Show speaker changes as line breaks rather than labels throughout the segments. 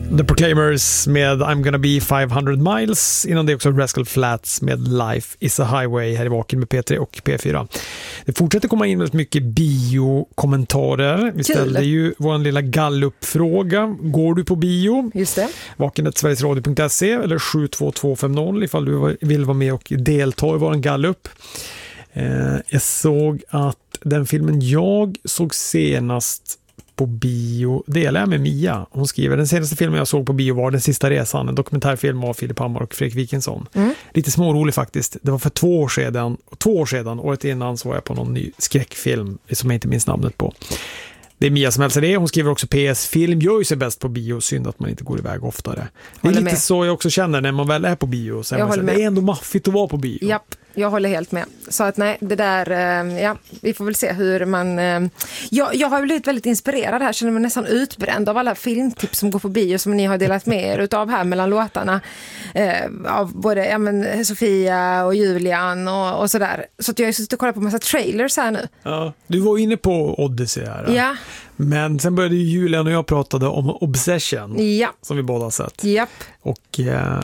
The Proclaimers med I'm gonna be 500 miles. Innan det också Rascal Flatts med Life is a highway här i Vaken med P3 och P4. Det fortsätter komma in väldigt mycket biokommentarer. Vi ställde ju vår lilla Gallup-fråga. Går du på bio?
Just det.
Vaken@sverigesradio.se eller 72250 ifall du vill vara med och delta i vår Gallup. Jag såg att den filmen jag såg senast på bio delar jag med Mia. Hon skriver, den senaste filmen jag såg på bio var Den sista resan, en dokumentärfilm av Filip Hammar och Fredrik Wikingsson. Lite smårolig faktiskt. Det var för 2 år sedan. 2 år sedan, året innan, så var jag på någon ny skräckfilm som jag inte minns namnet på. Det är Mia som hälsar det. Hon skriver också PS, film gör ju sig bäst på bio. Synd att man inte går iväg oftare. Det är lite med. Så jag också känner när man väl är på bio. Så jag det är ändå maffigt att vara på bio.
Japp, jag håller helt med. Så att nej, det där, ja, vi får väl se hur man... Jag har blivit väldigt inspirerad här. Känner mig nästan utbränd av alla filmtips som går på bio som ni har delat med er utav här mellan låtarna. Av både Sofia och Julian och sådär. Så att jag har suttit och kollat på massa trailers här nu.
Ja, du var inne på Odyssey här.
Ja.
Men sen började Julian och jag pratade om Obsession, som vi båda har sett.
Japp.
Och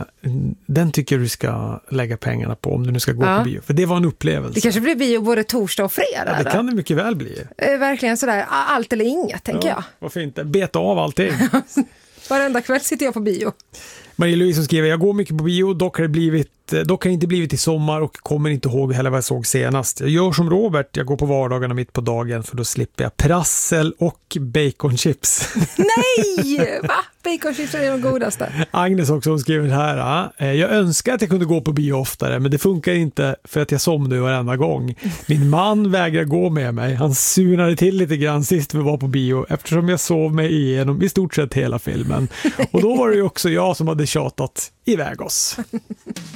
den tycker du ska lägga pengarna på om du nu ska gå på bio. För det var en upplevelse.
Det kanske blir bio både torsdag och fredag.
Ja, det kan det mycket väl bli.
Verkligen sådär, allt eller inget, tänker jag.
Varför inte? Beta av allting.
Varenda kväll sitter jag på bio.
Marie-Louise skriver, jag går mycket på bio, dock har det inte blivit i sommar och kommer inte ihåg heller vad jag såg senast. Jag gör som Robert, jag går på vardagarna mitt på dagen för då slipper jag prassel och baconchips.
Nej! Va? Baconchips är de godaste.
Agnes också, hon skriver här, jag önskar att jag kunde gå på bio oftare, men det funkar inte för att jag somnar varenda gång. Min man vägrar gå med mig. Han sunade till lite grann sist vi var på bio eftersom jag sov mig igenom i stort sett hela filmen. Och då var det ju också jag som hade tjatat iväg oss.